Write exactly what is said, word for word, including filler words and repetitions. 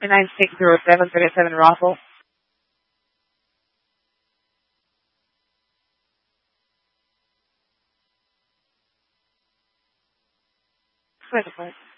nine six zero seven three seven Russell. Switch, please.